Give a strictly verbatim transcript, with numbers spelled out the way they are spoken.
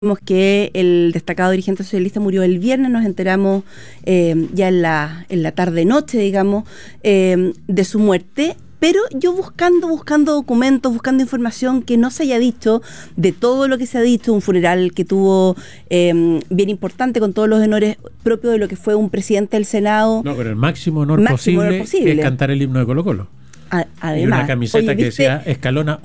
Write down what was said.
Vimos que el destacado dirigente socialista murió el viernes, nos enteramos eh, ya en la, en la tarde-noche, digamos, eh, de su muerte. Pero yo buscando, buscando documentos, buscando información que no se haya dicho de todo lo que se ha dicho, un funeral que tuvo eh, bien importante, con todos los honores propios de lo que fue un presidente del Senado. No, pero el máximo honor, máximo posible, honor posible es cantar el himno de Colo-Colo. A, además, y una camiseta oye, que ¿viste? decía Escalona